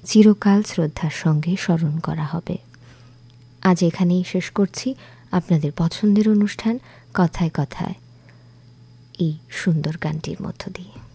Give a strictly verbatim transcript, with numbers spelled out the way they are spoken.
চিরকাল শ্রদ্ধার সঙ্গে স্মরণ করা হবে। আজ এখানেই শেষ করছি আপনাদের পছন্দের অনুষ্ঠান কথায় কথায় এই সুন্দর গানটির মধ্য দিয়ে।